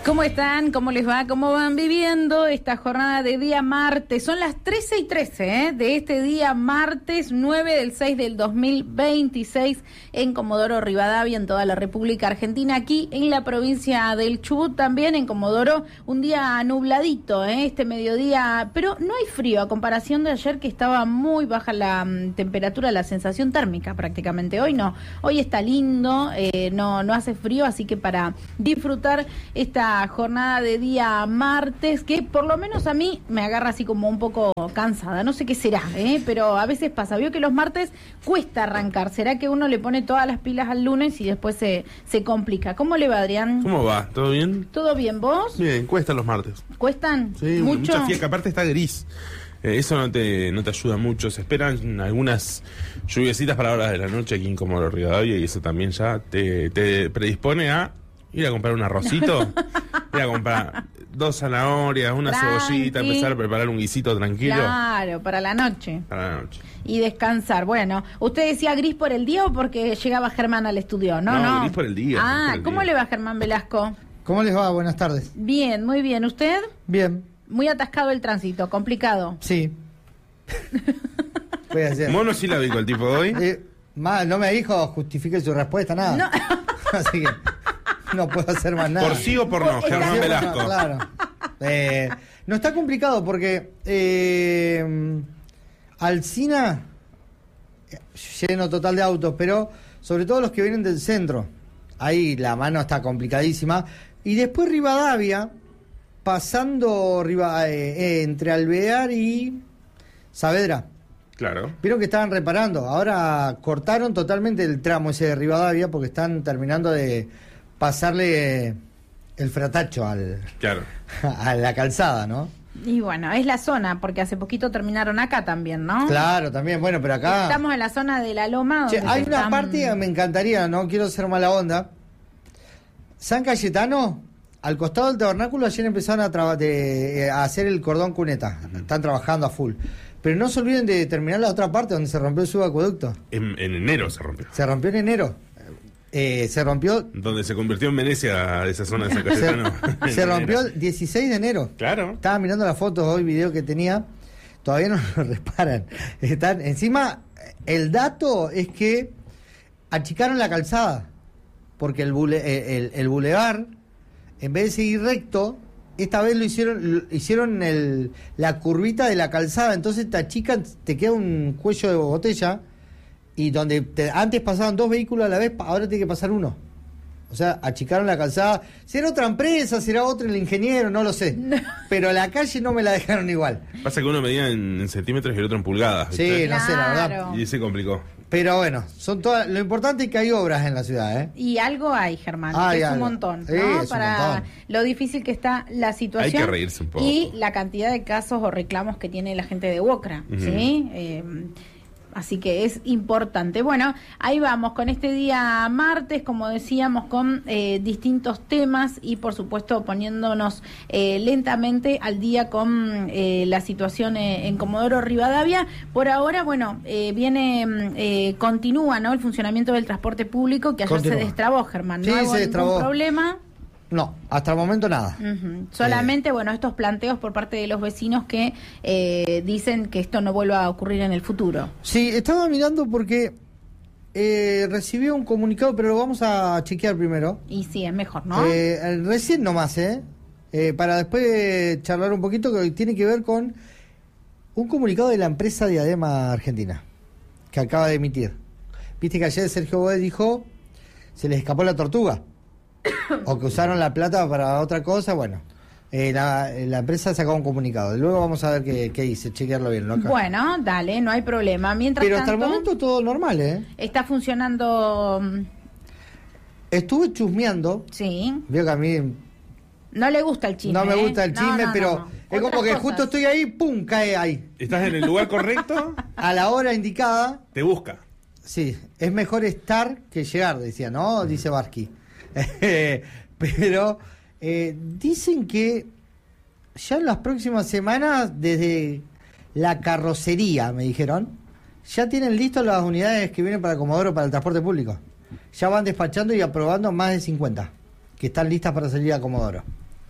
¿Cómo están? ¿Cómo les va? ¿Cómo van viviendo esta jornada de día martes? Son las 13:13 de este día martes 9 del 6 del 2026 en Comodoro Rivadavia, en toda la República Argentina, aquí en la provincia del Chubut, también en Comodoro, un día nubladito, este mediodía, pero no hay frío a comparación de ayer, que estaba muy baja la temperatura, la sensación térmica prácticamente. Hoy no, hoy está lindo, no hace frío, así que para disfrutar esta jornada de día martes, que por lo menos a mí me agarra así como un poco cansada, no sé qué será, pero a veces pasa, veo que los martes cuesta arrancar, será que uno le pone todas las pilas al lunes y después se complica. ¿Cómo le va, Adrián? ¿Cómo va? ¿Todo bien? ¿Todo bien, vos? Bien, cuestan los martes. ¿Cuestan? Sí, ¿mucho? Mucha fiaca, aparte está gris. Eso no te ayuda mucho. Se esperan algunas lluviecitas para horas de la noche aquí en Comodoro Rivadavia, y eso también ya te predispone a ir a comprar un arrocito, ir a comprar 2 zanahorias, una cebollita, empezar a preparar un guisito tranquilo. Claro, para la noche. Para la noche. Y descansar. Bueno, ¿usted decía gris por el día o porque llegaba Germán al estudio? No, gris por el día. Ah, ¿cómo le va, Germán Velasco? ¿Cómo les va? Buenas tardes. Bien, muy bien. ¿Usted? Bien. Muy atascado el tránsito, complicado. Sí. Voy a hacer. Monosílabico el tipo de hoy. No me dijo justifique su respuesta, nada. No. Así que no puedo hacer más nada. ¿Por sí o por no, Germán Sí, Velasco? no, claro. No está complicado porque Alsina, lleno total de autos, pero sobre todo los que vienen del centro. Ahí la mano está complicadísima. Y después Rivadavia, pasando entre Alvear y Saavedra. Claro. Vieron que estaban reparando. Ahora cortaron totalmente el tramo ese de Rivadavia porque están terminando de pasarle el fratacho Claro. a la calzada, ¿no? Y bueno, es la zona, porque hace poquito terminaron acá también, ¿no? Claro, también. Bueno, pero acá... Estamos en la zona de la Loma. Che, donde hay una parte que me encantaría, no quiero ser mala onda. San Cayetano, al costado del tabernáculo, ayer empezaron a hacer el cordón cuneta. Están trabajando a full. Pero no se olviden de terminar la otra parte donde se rompió el subacueducto. En enero se rompió. Se rompió en enero. Se rompió... Donde se convirtió en Venecia esa zona de San Cayetano. Se rompió el 16 de enero. Claro. Estaba mirando las fotos hoy, video que tenía. Todavía no lo reparan. Encima, el dato es que achicaron la calzada. Porque el bulevar, en vez de seguir recto, esta vez hicieron la curvita de la calzada. Entonces te achican, te queda un cuello de botella. Y donde antes pasaban 2 vehículos a la vez, ahora tiene que pasar 1. O sea, achicaron la calzada. ¿Será otra empresa? ¿Será otro el ingeniero? No lo sé. No. Pero la calle no me la dejaron igual. Pasa que uno medía en centímetros y el otro en pulgadas, ¿viste? Sí, no sé, la verdad. Y se complicó. Pero bueno, lo importante es que hay obras en la ciudad, ¿eh? Y algo hay, Germán, hay es algo. un montón, ¿no? Sí, Para un montón. lo difícil que está la situación. Hay que reírse un poco. Y la cantidad de casos o reclamos que tiene la gente de Wocra, ¿sí? Así que es importante. Bueno, ahí vamos con este día martes, como decíamos, con distintos temas y por supuesto poniéndonos lentamente al día con la situación en Comodoro Rivadavia. Por ahora, bueno, continúa, ¿no?, el funcionamiento del transporte público, que ayer se destrabó, Germán. Sí, ¿No hubo se destrabó. ningún problema? No, hasta el momento nada. Solamente, bueno, estos planteos por parte de los vecinos que dicen que esto no vuelva a ocurrir en el futuro. Sí, estaba mirando porque recibí un comunicado, pero lo vamos a chequear primero. Y sí, es mejor, ¿no? Recién nomás, para después charlar un poquito, que tiene que ver con un comunicado de la empresa Diadema Argentina, que acaba de emitir. Viste que ayer Sergio Bodet dijo, se les escapó la tortuga. O que usaron la plata para otra cosa. Bueno, la empresa sacó un comunicado. Luego vamos a ver qué dice, chequearlo bien, ¿no? Bueno, dale, no hay problema. Mientras Pero tanto, hasta el momento todo normal, ¿eh? Está funcionando. Estuve chusmeando. Sí. Veo que a mí no le gusta el chisme. no me gusta el chisme, No. pero es como que justo estoy ahí, ¡pum!, cae ahí. ¿Estás en el lugar correcto? A la hora indicada. Te busca. Sí, es mejor estar que llegar, decía, ¿no? Dice Barsky. Pero dicen que ya en las próximas semanas, desde la carrocería, me dijeron, ya tienen listas las unidades que vienen para Comodoro para el transporte público. Ya van despachando y aprobando más de 50 que están listas para salir a Comodoro.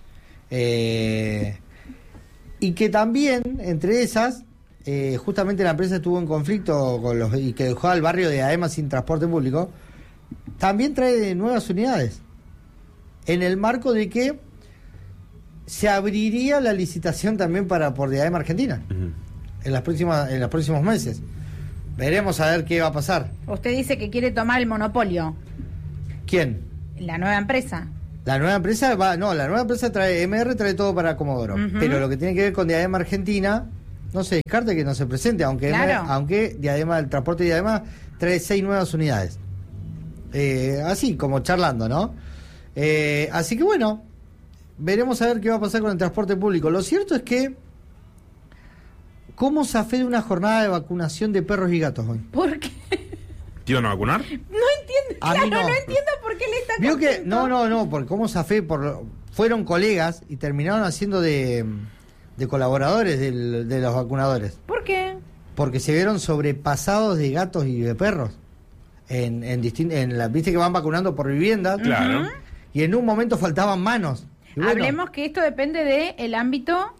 Y que también, entre esas, justamente la empresa estuvo en conflicto con y que dejó al barrio de Aema sin transporte público, también trae nuevas unidades, en el marco de que se abriría la licitación también por Diadema Argentina, en los próximos meses. Veremos a ver qué va a pasar. Usted dice que quiere tomar el monopolio. ¿Quién? La nueva empresa. La nueva empresa la nueva empresa trae trae todo para Comodoro, pero lo que tiene que ver con Diadema Argentina no se descarta que no se presente, aunque Diadema, el transporte de Diadema trae 6 nuevas unidades. Así como charlando, ¿no? Así que bueno, veremos a ver qué va a pasar con el transporte público. Lo cierto es que ¿cómo zafé de una jornada de vacunación de perros y gatos hoy? ¿Por qué? ¿Te iban a vacunar? No entiendo, no entiendo por qué le está Vio contento. que no, porque cómo zafé, fueron colegas y terminaron haciendo de colaboradores de los vacunadores. ¿Por qué? Porque se vieron sobrepasados de gatos y de perros. Viste que van vacunando por vivienda. Claro. Y en un momento faltaban manos. Y bueno, hablemos que esto depende del ámbito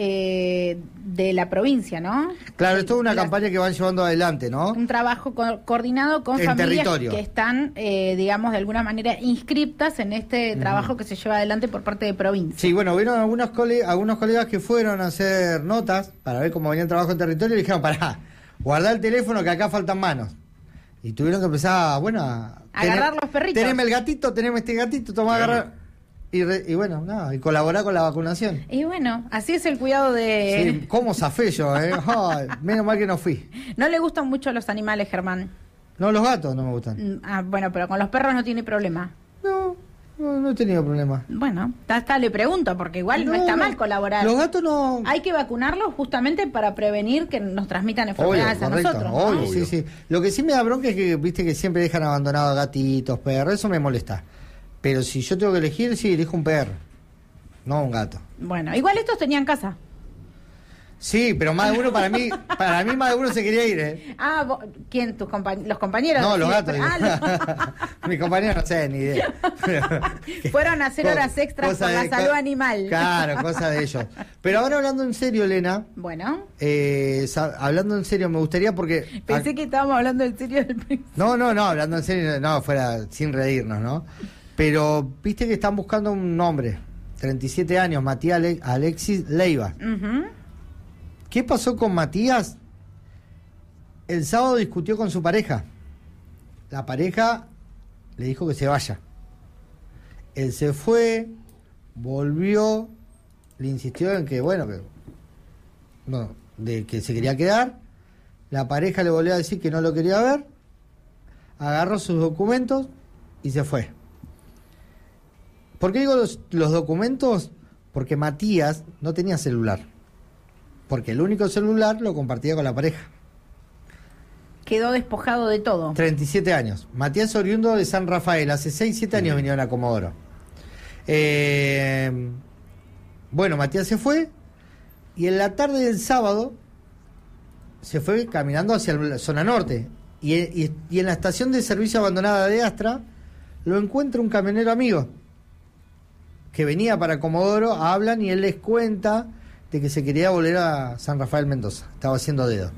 de la provincia, ¿no? Claro, es toda una campaña que van llevando adelante, ¿no? Un trabajo coordinado con En familias territorio. que están, digamos, de alguna manera inscriptas en este trabajo que se lleva adelante por parte de provincia. Sí, bueno, vieron algunos colegas que fueron a hacer notas para ver cómo venía el trabajo en territorio y dijeron, pará, guardá el teléfono que acá faltan manos. Y tuvieron que empezar, a agarrar los perritos. Teneme el gatito, teneme este gatito, toma, agarrar. Y bueno, nada, y colaborar con la vacunación. Y bueno, así es el cuidado de... Sí, ¿cómo zafé yo, Ay, menos mal que no fui. No le gustan mucho los animales, Germán. No, los gatos no me gustan. Bueno, pero con los perros no tiene problema. No he tenido problema. Bueno, hasta le pregunto, porque igual no está mal colaborar. Los gatos no... Hay que vacunarlos justamente para prevenir que nos transmitan enfermedades a nosotros, ¿no? Obvio, sí. Lo que sí me da bronca es que, viste, que siempre dejan abandonados gatitos, perros, eso me molesta. Pero si yo tengo que elegir, sí, elijo un perro, no un gato. Bueno, igual estos tenían casa. Sí, pero más de uno para mí más de uno se quería ir, ¿Quién? ¿Los compañeros? No, los Sí, gatos. Mis compañeros no sé, ni idea. Fueron a hacer horas extras por la salud animal. Claro, cosa de ellos. Pero ahora hablando en serio, Elena. Bueno. Hablando en serio, me gustaría porque... Pensé que estábamos hablando en serio del principio. No, hablando en serio, no, fuera sin reírnos, ¿no? Pero viste que están buscando un nombre, 37 años, Matías Alexis Leiva. ¿Qué pasó con Matías? El sábado discutió con su pareja. La pareja le dijo que se vaya. Él se fue, volvió, le insistió en que, de que se quería quedar. La pareja le volvió a decir que no lo quería ver. Agarró sus documentos y se fue. ¿Por qué digo los documentos? Porque Matías no tenía celular. Porque el único celular lo compartía con la pareja. Quedó despojado de todo. 37 años. Matías oriundo de San Rafael. Hace 6-7 años vinieron a Comodoro. Matías se fue. Y en la tarde del sábado se fue caminando hacia la zona norte. Y en la estación de servicio abandonada de Astra lo encuentra un camionero amigo que venía para Comodoro, hablan y él les cuenta de que se quería volver a San Rafael Mendoza, estaba haciendo dedo.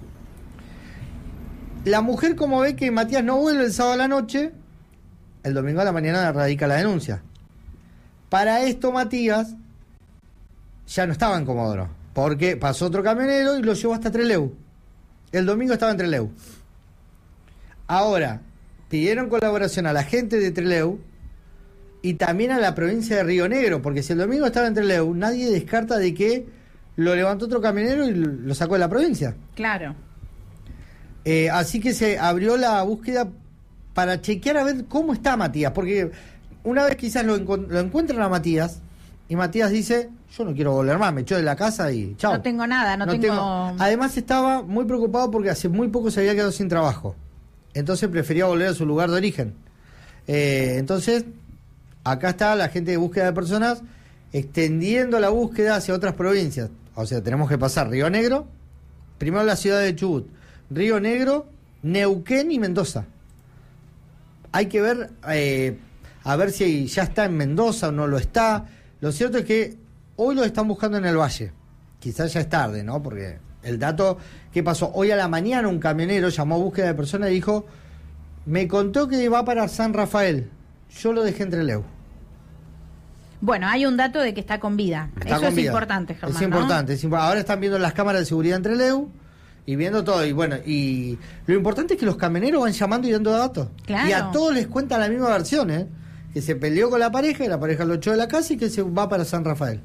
La mujer, como ve que Matías no vuelve el sábado a la noche, el domingo a la mañana radica la denuncia. Para esto Matías ya no estaba en Comodoro, porque pasó otro camionero y lo llevó hasta Trelew. El domingo estaba en Trelew. Ahora, pidieron colaboración a la gente de Trelew y también a la provincia de Río Negro, porque si el domingo estaba en Trelew, nadie descarta de que lo levantó otro camionero y lo sacó de la provincia. Claro. Así que se abrió la búsqueda para chequear a ver cómo está Matías, porque una vez quizás lo encuentran a Matías y Matías dice, yo no quiero volver más, me echó de la casa y chao. No tengo nada, no tengo... Además estaba muy preocupado porque hace muy poco se había quedado sin trabajo, entonces prefería volver a su lugar de origen. Entonces acá está la gente de búsqueda de personas extendiendo la búsqueda hacia otras provincias. O sea, tenemos que pasar Río Negro, primero la ciudad de Chubut, Río Negro, Neuquén y Mendoza. Hay que ver, a ver si ya está en Mendoza o no lo está. Lo cierto es que hoy los están buscando en el Valle. Quizás ya es tarde, ¿no? Porque el dato, ¿qué pasó? Hoy a la mañana un camionero llamó a búsqueda de personas y dijo, me contó que va para San Rafael. Yo lo dejé en Trelew. Bueno, hay un dato de que está con vida. Está Eso con es vida. importante, Germán. Es importante, ¿no? Ahora están viendo las cámaras de seguridad en Trelew y viendo todo. Y bueno, y lo importante es que los camioneros van llamando y dando datos. Claro. Y a todos les cuentan la misma versión, ¿eh? Que se peleó con la pareja y la pareja lo echó de la casa y que se va para San Rafael.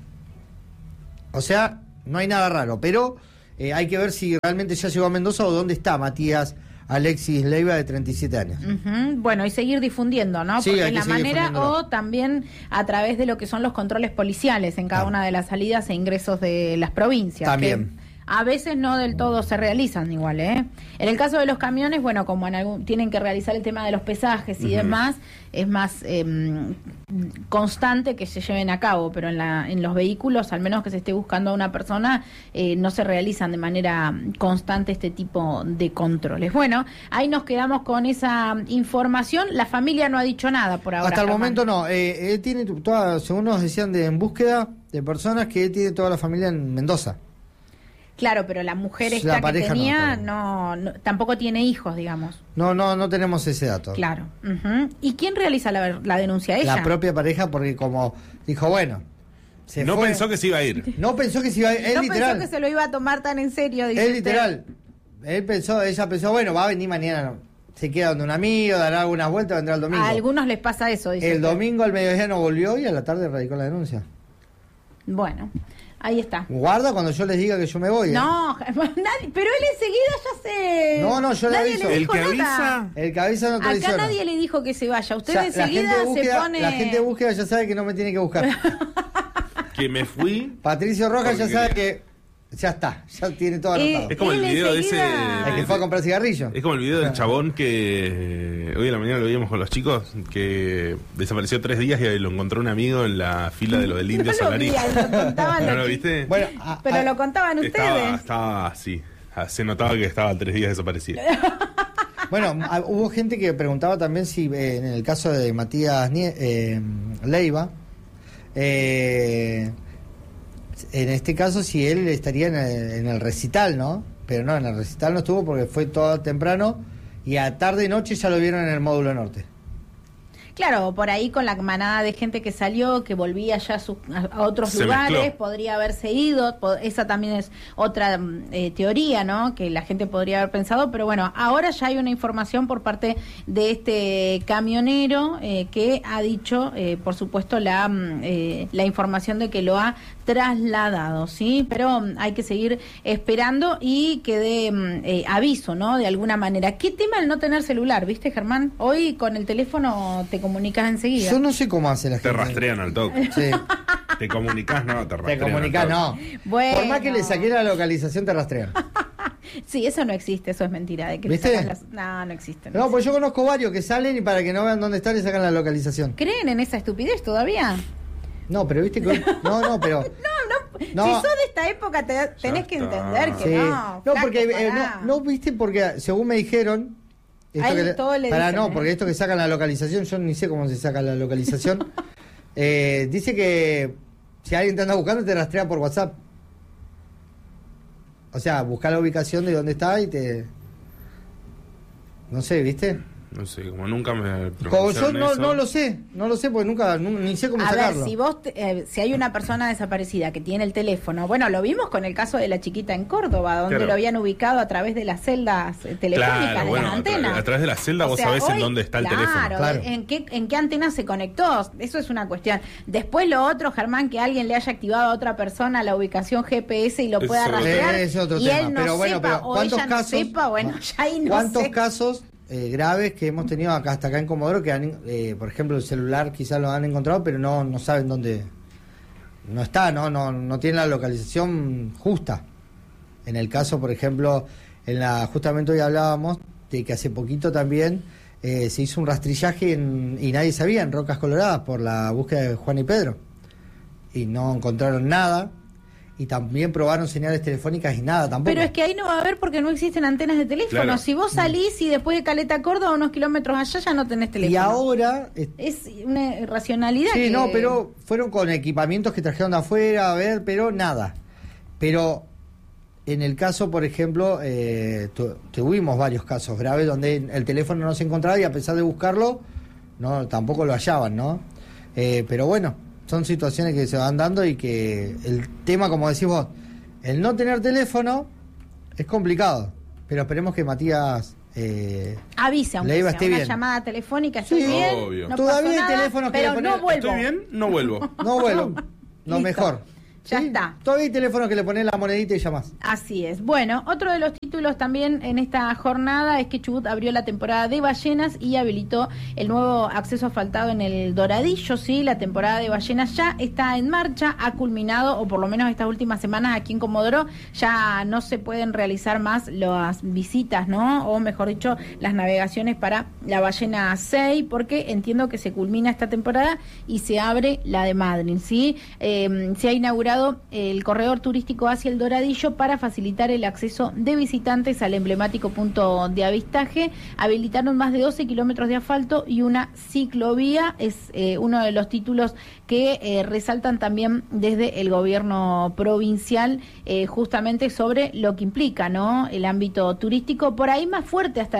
O sea, no hay nada raro, pero hay que ver si realmente ya llegó a Mendoza o dónde está Matías Alexis Leiva, de 37 años. Bueno, y seguir difundiendo, ¿no? Sí, porque hay es que la seguir manera, difundiéndolo. o también a través de lo que son los controles policiales en cada Claro. una de las salidas e ingresos de las provincias. También. Que a veces no del todo se realizan igual, ¿eh? En el caso de los camiones, bueno, como tienen que realizar el tema de los pesajes y demás, es más constante que se lleven a cabo, pero en los vehículos, al menos que se esté buscando a una persona, no se realizan de manera constante este tipo de controles. Bueno, ahí nos quedamos con esa información. La familia no ha dicho nada por ahora. Hasta el Germán. momento no. Él tiene según nos decían en búsqueda de personas, que él tiene toda la familia en Mendoza. Claro, pero la mujer La esta que pareja tenía no. tampoco tiene hijos, digamos. No tenemos ese dato. Claro. ¿Y quién realiza la denuncia? ¿Ella? La propia pareja, porque como dijo, bueno, No fue. pensó que se iba a ir. No pensó que se iba a ir. Él no literal. pensó que se lo iba a tomar tan en serio, dice Él usted. literal. Ella pensó, bueno, va a venir mañana. Se queda donde un amigo, dará algunas vueltas, vendrá el domingo. A algunos les pasa eso, dice El usted. domingo al mediodía no volvió y a la tarde radicó la denuncia. Bueno, ahí está. Guarda cuando yo les diga que yo me voy. No, nadie, pero él enseguida ya se... No, yo le nadie aviso. le El dijo que nada. avisa. El cabeza no Acá traiciona. nadie le dijo que se vaya. Usted O sea, enseguida se pone... La gente de búsqueda ya sabe que no me tiene que buscar. Que me fui. Patricio Rojas ya Porque- sabe que ya está, ya tiene todo anotado. Es como el Él video de enseguida- El que fue a comprar cigarrillos. Es como el video del chabón que hoy en la mañana lo vimos con los chicos, que desapareció 3 días y lo encontró un amigo en la fila de lo del Indio No lo Solari. vi, lo contaban ¿No los lo chicos. viste? Bueno, Pero lo contaban ustedes. Estaba así. Se notaba que estaba 3 días desaparecido. bueno, hubo gente que preguntaba también si en el caso de Matías Leiva, en este caso si él estaría en el recital, ¿no? Pero no, en el recital no estuvo porque fue todo temprano y a tarde y noche ya lo vieron en el módulo norte. Claro, por ahí con la manada de gente que salió, que volvía ya a otros Se lugares, mezcló. podría haberse ido. Esa también es otra teoría, ¿no? Que la gente podría haber pensado, pero bueno, ahora ya hay una información por parte de este camionero que ha dicho, por supuesto, la información de que lo ha trasladado, ¿sí? Pero hay que seguir esperando y que dé aviso, ¿no? De alguna manera. ¿Qué tema el no tener celular, viste, Germán? Hoy con el teléfono te comunicas enseguida. Yo no sé cómo hace la gente. Te rastrean al toque. Sí. Te comunicás, no, te Te rastrean. comunicás, al no. toque. Bueno. Por más que le saqué la localización, te rastrean. Sí, eso no existe, eso es mentira. De que ¿Viste? le sacas No existe. No, pues yo conozco varios que salen y para que no vean dónde están le sacan la localización. ¿Creen en esa estupidez todavía? No, pero viste que... No, pero... No. Si sos de esta época tenés que está. entender que Sí. no. No, flaco, porque pará. no, viste, porque según me dijeron... A él todo le dicen, no, ¿eh? porque esto que sacan la localización, yo ni sé cómo se saca la localización. Dice que si alguien te anda buscando te rastrea por WhatsApp. O sea, busca la ubicación de dónde está y te... No sé, ¿viste? No sé, como nunca me Como yo pronunciaron eso. no lo sé, porque nunca, ni sé cómo A ver, sacarlo. si vos si hay una persona desaparecida que tiene el teléfono, bueno, lo vimos con el caso de la chiquita en Córdoba, donde Claro. lo habían ubicado a través de las celdas telefónicas, Claro, de bueno, las antenas. a través de la celda O vos sea, sabés en hoy, dónde está el teléfono. Claro. ¿En qué antena se conectó? Eso es una cuestión. Después lo otro, Germán, que alguien le haya activado a otra persona la ubicación GPS y lo Eso pueda es otro rastrear tema. Es otro y tema. él no Pero bueno, sepa pero o ¿cuántos ella no casos- sepa, bueno, ya ahí no ¿Cuántos sé. casos graves que hemos tenido hasta acá en Comodoro que por ejemplo, el celular quizás lo han encontrado, pero no saben dónde no está, no tienen la localización justa? En el caso, por ejemplo, justamente hoy hablábamos de que hace poquito también se hizo un rastrillaje y nadie sabía en Rocas Coloradas por la búsqueda de Juan y Pedro y no encontraron nada. y también probaron señales telefónicas y nada tampoco. Pero es que ahí no va a haber porque no existen antenas de teléfono. Claro. Si vos salís y después de Caleta Córdoba, unos kilómetros allá, ya no tenés teléfono. Y ahora... Es una irracionalidad. Sí, que... no, pero fueron con equipamientos que trajeron de afuera, a ver, pero nada. Pero en el caso, por ejemplo, tuvimos varios casos graves donde el teléfono no se encontraba y a pesar de buscarlo, no tampoco lo hallaban, ¿no? Pero bueno, son situaciones que se van dando y que el tema, como decís vos, el no tener teléfono es complicado, pero esperemos que Matías... avisa, aunque Leiva sea esté una bien. llamada telefónica, estoy Sí, bien, obvio. no Todavía pasó hay nada, teléfonos que pero le ponen- no vuelvo. ¿Estoy bien? No vuelvo. No vuelo, no Listo. mejor. Ya está. Todavía hay teléfonos que le ponen la monedita y llamás. Así es. Bueno, otro de los títulos también en esta jornada es que Chubut abrió la temporada de ballenas y habilitó el nuevo acceso asfaltado en el Doradillo. Sí, la temporada de ballenas ya está en marcha, ha culminado, o por lo menos estas últimas semanas aquí en Comodoro ya no se pueden realizar más las visitas, ¿no? O mejor dicho, las navegaciones para la ballena 6, porque entiendo que se culmina esta temporada y se abre la de Madryn, ¿sí? Se ha inaugurado el corredor turístico hacia el Doradillo para facilitar el acceso de visitantes al emblemático punto de avistaje. Habilitaron más de 12 kilómetros de asfalto y una ciclovía. Es uno de los títulos que resaltan también desde el gobierno provincial, justamente sobre lo que implica, ¿no? El ámbito turístico, por ahí más fuerte hasta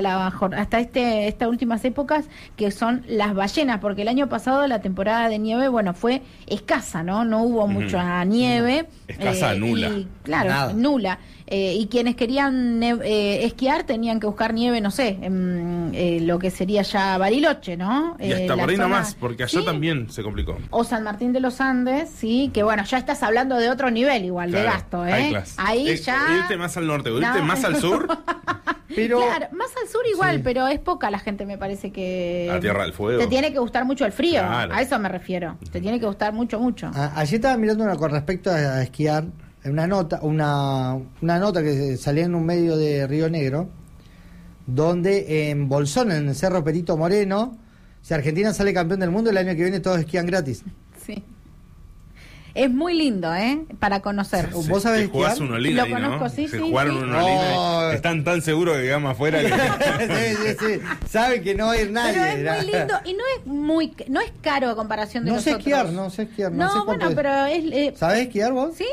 estas últimas épocas, que son las ballenas, porque el año pasado la temporada de nieve, bueno, fue escasa, ¿no? No hubo mucha nieve. Escasa, nula. Y, claro, Nada. nula. Y quienes querían esquiar tenían que buscar nieve, no sé, en lo que sería ya Bariloche, ¿no? Y hasta La por ahí zona- nomás, porque allá Sí. también se complicó. O San Martín de los Andes, sí, que bueno, ya estás hablando de otro nivel igual de Claro, gasto, high ¿eh? class. Ahí ya... Irte más al norte o irte No. más al sur, Pero Claro, más al sur igual, Sí. pero es poca la gente, me parece que... a Tierra del Fuego. Te tiene que gustar mucho el frío, Claro. a eso me refiero. Te tiene que gustar mucho, mucho. ayer estaba mirando con respecto a esquiar, una nota que salía en un medio de Río Negro, donde en Bolsón, en el Cerro Perito Moreno, si Argentina sale campeón del mundo, el año que viene todos esquían gratis. Sí. Es muy lindo, ¿eh? Para conocer. Sí. ¿Vos sabés que jugás esquiar? una olina Lo ahí, ¿no? conozco, sí, Se sí, jugaron sí. una olina Oh. y están tan seguros que digamos afuera que... Sí. Saben que no va a ir nadie. Pero es muy lindo y no es caro a comparación de No sé nosotros. esquiar, no sé esquiar. No, sé No, cuánto bueno, es. pero es... ¿Sabés esquiar vos? ¿Sí?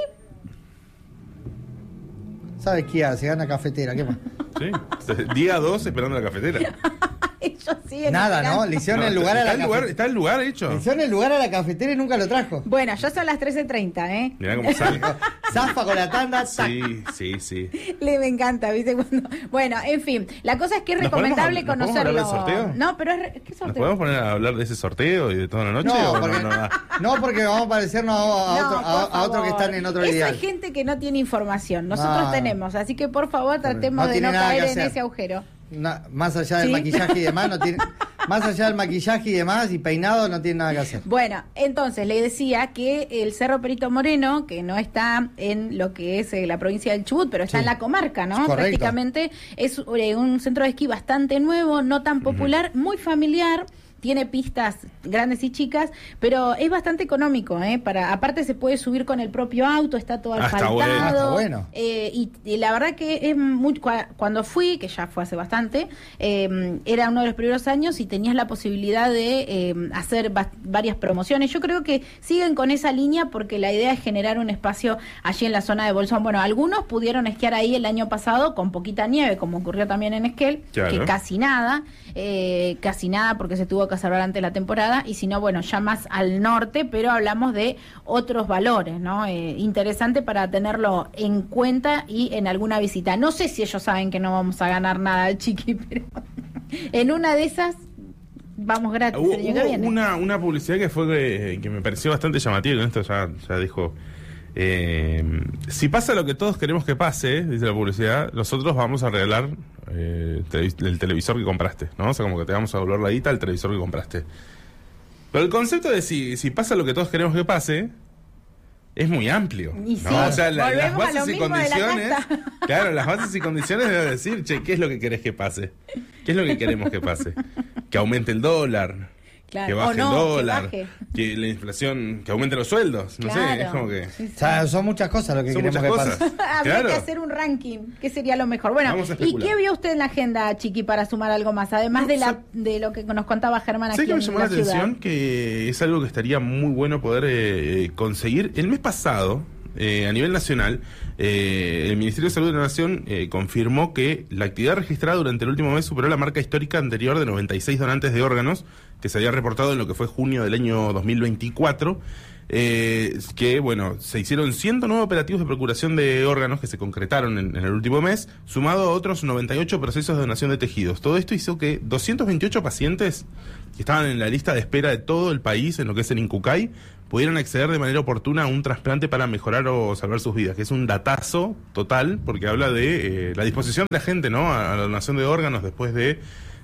¿Sabés esquiar? Se gana cafetera, ¿qué más? Sí. Día 2 esperando la cafetera. Ellos siguen Nada, ¿no? esperando. Le hicieron No, el lugar a está la el lugar, cafetera. está el lugar hecho. Le hicieron el lugar a la cafetera y nunca lo trajo. Bueno, ya son las 13:30, ¿eh? Mirá cómo sale. Zafa con la tanda, tac. Sí. Me encanta, ¿viste? Bueno, en fin, la cosa es que es ¿Nos podemos recomendable hablar- nos podemos conocerlo. hablar del sorteo? No, pero ¿qué ¿Nos sorteo? podemos poner a hablar de ese sorteo y de toda la noche? No, o porque, no, porque vamos a parecernos a otro que están en otro Eso ideal. es gente que no tiene información. Nosotros No. tenemos, así que por favor tratemos No de tiene no nada que caer en hacer. ese agujero. Más allá del ¿Sí? maquillaje y demás, no tiene, más allá del maquillaje y demás, y peinado, no tiene nada que hacer. Bueno, entonces le decía que el Cerro Perito Moreno, que no está en lo que es la provincia del Chubut, pero está Sí. en la comarca, ¿no? Correcto. Prácticamente es un centro de esquí bastante nuevo, no tan popular, muy familiar. Tiene pistas grandes y chicas, pero es bastante económico, ¿eh? Aparte se puede subir con el propio auto, está todo Ah, está asfaltado. bueno. Está bueno. Y la verdad que es muy, cuando fui, que ya fue hace bastante, era uno de los primeros años y tenías la posibilidad de hacer varias promociones. Yo creo que siguen con esa línea porque la idea es generar un espacio allí en la zona de Bolsón. Bueno, algunos pudieron esquiar ahí el año pasado con poquita nieve, como ocurrió también en Esquel, Claro. que casi nada porque se tuvo que salvar antes la temporada, y si no, bueno, ya más al norte, pero hablamos de otros valores, ¿no? Interesante para tenerlo en cuenta y en alguna visita. No sé si ellos saben que no vamos a ganar nada, Chiqui, pero en una de esas vamos gratis el año que Hubo viene. una publicidad que fue que me pareció bastante llamativa, con esto ya dijo... si pasa lo que todos queremos que pase, dice la publicidad, nosotros vamos a regalar el televisor que compraste, ¿no? O sea, como que te vamos a devolver la guita al televisor que compraste. Pero el concepto de si pasa lo que todos queremos que pase es muy amplio, Y ¿no? sí, O sea, las volvemos a bases lo y mismo de la condiciones, casta. claro, las bases y condiciones deben decir, che, ¿qué es lo que querés que pase? ¿Qué es lo que queremos que pase? Que aumente el dólar. Claro. que baje O no, el dólar, que baje. que la inflación, que aumente los sueldos, no Claro. sé, es como que... Sí, sí. O sea, son muchas cosas lo que Son queremos muchas que cosas. pase. Habría Claro. que hacer un ranking. ¿Qué sería lo mejor? Bueno, Vamos a ¿y especular. qué vio usted en la agenda, Chiqui, para sumar algo más? Además de lo que nos contaba Germán ¿Sabes aquí que me en llamó la la atención? ciudad. Que es algo que estaría muy bueno poder conseguir. El mes pasado, a nivel nacional, el Ministerio de Salud de la Nación confirmó que la actividad registrada durante el último mes superó la marca histórica anterior de 96 donantes de órganos que se había reportado en lo que fue junio del año 2024. Que bueno, se hicieron 109 operativos de procuración de órganos que se concretaron en el último mes, sumado a otros 98 procesos de donación de tejidos. Todo esto hizo que 228 pacientes que estaban en la lista de espera de todo el país, en lo que es el Incucay, pudieran acceder de manera oportuna a un trasplante para mejorar o salvar sus vidas, que es un datazo total, porque habla de la disposición de la gente, ¿no?, a la donación de órganos después de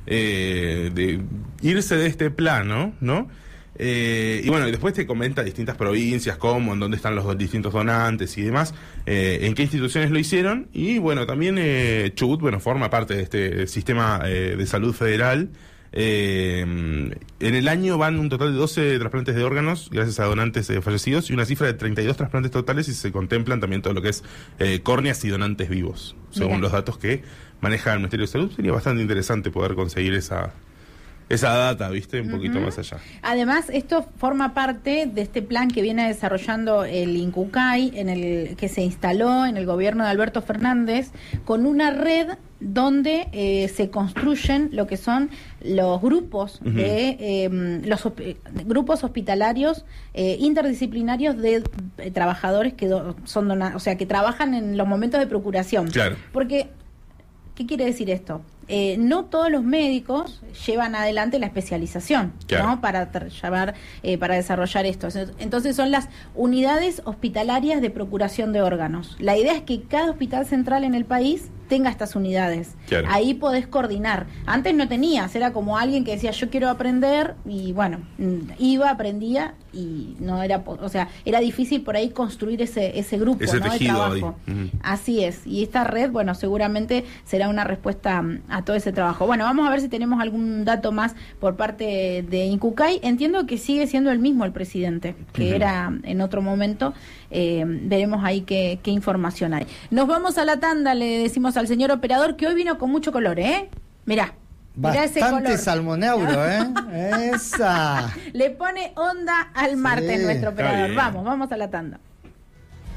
irse de este plano, ¿no? Y bueno, y después te comenta distintas provincias, cómo, en dónde están los distintos donantes y demás, en qué instituciones lo hicieron. Y bueno, también Chubut, bueno, forma parte de este sistema de salud federal. En el año van un total de 12 trasplantes de órganos gracias a donantes fallecidos y una cifra de 32 trasplantes totales, y se contemplan también todo lo que es córneas y donantes vivos, según Mira. los datos que maneja el Ministerio de Salud. Sería bastante interesante poder conseguir esa data, ¿viste? Un poquito más allá. Además, esto forma parte de este plan que viene desarrollando el Incucay, que se instaló en el gobierno de Alberto Fernández, con una red donde se construyen lo que son los grupos de grupos hospitalarios interdisciplinarios de trabajadores que o sea, que trabajan en los momentos de procuración. Claro. Porque, ¿qué quiere decir esto? No todos los médicos llevan adelante la especialización, Claro. ¿no? Para desarrollar esto. Entonces son las unidades hospitalarias de procuración de órganos. La idea es que cada hospital central en el país tenga estas unidades. Claro. Ahí podés coordinar. Antes no tenías, era como alguien que decía yo quiero aprender y bueno, iba, aprendía y no era, o sea, era difícil por ahí construir ese grupo, Ese ¿no?, de tejido ahí. trabajo. Ujú. Así es. Y esta red, bueno, seguramente será una respuesta a todo ese trabajo. Bueno, vamos a ver si tenemos algún dato más por parte de Incucay. Entiendo que sigue siendo el mismo el presidente, que era en otro momento. Veremos ahí qué información hay. Nos vamos a la tanda, le decimos al señor operador que hoy vino con mucho color, ¿eh? Mirá ese Bastante color. salmoneuro, ¿eh? Esa. Le pone onda al martes Sí, nuestro está operador. bien. Vamos a la tanda.